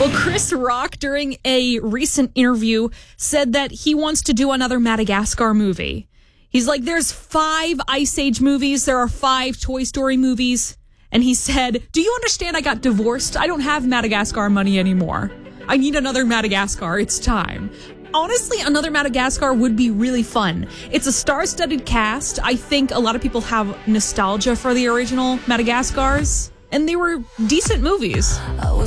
Well, Chris Rock, during a recent interview, said that he wants to do another Madagascar movie. He's like, there's 5 Ice Age movies. There are 5 Toy Story movies. And he said, do you understand I got divorced? I don't have Madagascar money anymore. I need another Madagascar. It's time. Honestly, another Madagascar would be really fun. It's a star-studded cast. I think a lot of people have nostalgia for the original Madagascars. And they were decent movies.